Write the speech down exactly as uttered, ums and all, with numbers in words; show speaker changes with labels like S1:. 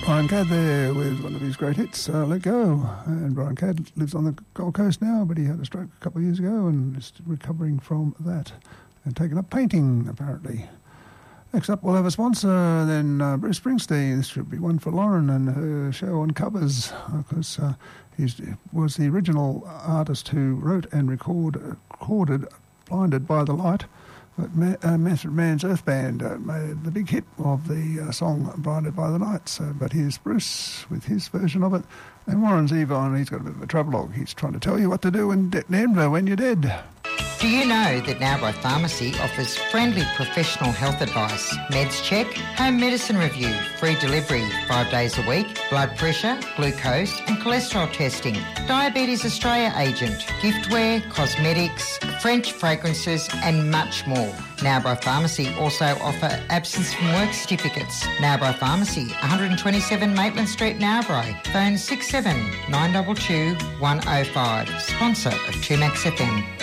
S1: Brian Cadd there with one of his great hits, uh, Let Go. And Brian Cadd lives on the Gold Coast now, but he had a stroke a couple of years ago and is recovering from that and taken up painting, apparently. Next up, we'll have a sponsor, then uh, Bruce Springsteen. This should be one for Lauren and her show on covers, because uh, he was the original artist who wrote and record, recorded Blinded by the Light. But Ma- uh, Manfred Mann's Earth Band uh, made the big hit of the uh, song Blinded by the Night. So, but here's Bruce with his version of it. And Warren's Yvonne, he's got a bit of a travelogue. He's trying to tell you what to do in Denver when you're dead.
S2: Do you know that Narrabri Pharmacy offers friendly professional health advice, meds check, home medicine review, free delivery five days a week, blood pressure, glucose and cholesterol testing, Diabetes Australia agent, giftware, cosmetics, French fragrances and much more. Narrabri Pharmacy also offer absence from work certificates. Narrabri Pharmacy, one twenty-seven Maitland Street, Narrabri. Phone six seven nine two two one oh five. Sponsor of two Max F M.